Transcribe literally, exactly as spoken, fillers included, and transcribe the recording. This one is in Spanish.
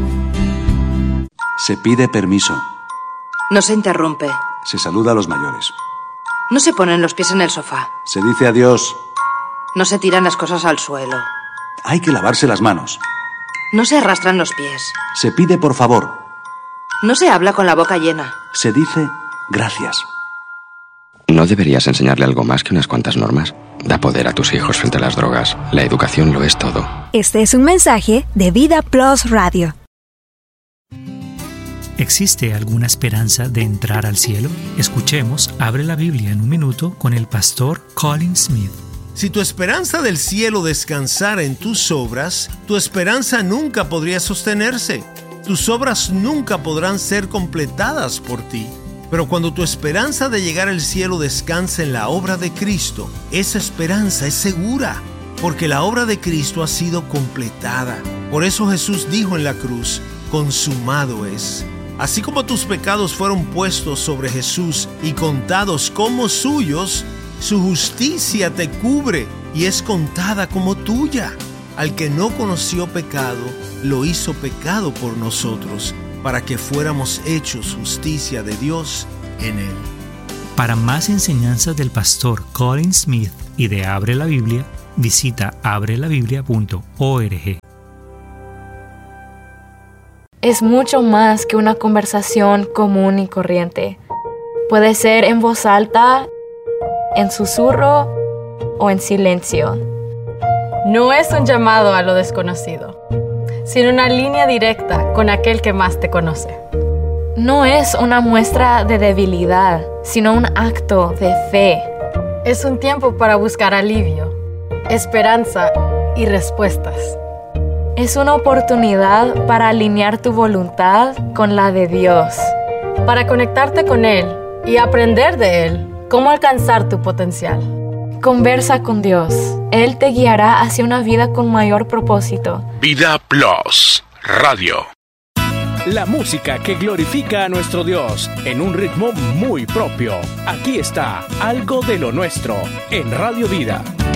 Se pide permiso. No se interrumpe. Se saluda a los mayores. No se ponen los pies en el sofá. Se dice adiós. No se tiran las cosas al suelo. Hay que lavarse las manos. No se arrastran los pies. Se pide por favor. No se habla con la boca llena. Se dice gracias. ¿No deberías enseñarle algo más que unas cuantas normas? Da poder a tus hijos frente a las drogas. La educación lo es todo. Este es un mensaje de Vida Plus Radio. ¿Existe alguna esperanza de entrar al cielo? Escuchemos Abre la Biblia en un minuto con el pastor Colin Smith. Si tu esperanza del cielo descansara en tus obras, tu esperanza nunca podría sostenerse. Tus obras nunca podrán ser completadas por ti. Pero cuando tu esperanza de llegar al cielo descansa en la obra de Cristo, esa esperanza es segura, porque la obra de Cristo ha sido completada. Por eso Jesús dijo en la cruz, consumado es. Así como tus pecados fueron puestos sobre Jesús y contados como suyos, su justicia te cubre y es contada como tuya. Al que no conoció pecado, lo hizo pecado por nosotros, para que fuéramos hechos justicia de Dios en él. Para más enseñanzas del pastor Colin Smith y de Abre la Biblia, visita abre la biblia punto org. Es mucho más que una conversación común y corriente. Puede ser en voz alta, en susurro o en silencio. No es un llamado a lo desconocido, sino una línea directa con aquel que más te conoce. No es una muestra de debilidad, sino un acto de fe. Es un tiempo para buscar alivio, esperanza y respuestas. Es una oportunidad para alinear tu voluntad con la de Dios. Para conectarte con Él y aprender de Él cómo alcanzar tu potencial. Conversa con Dios. Él te guiará hacia una vida con mayor propósito. Vida Plus Radio. La música que glorifica a nuestro Dios en un ritmo muy propio. Aquí está Algo de lo Nuestro en Radio Vida.